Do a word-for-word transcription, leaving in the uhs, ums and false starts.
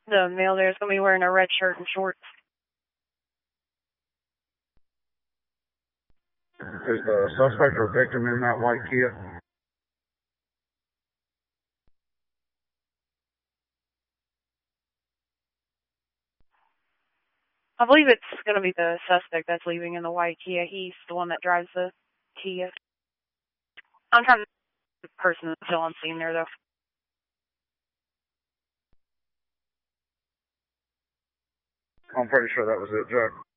The male there is going to be wearing a red shirt and shorts. Is the suspect or victim in that white Kia? I believe it's going to be the suspect that's leaving in the white Kia. He's the one that drives the Kia. I'm trying to the person that's still on scene there, though. I'm pretty sure that was it, Jack.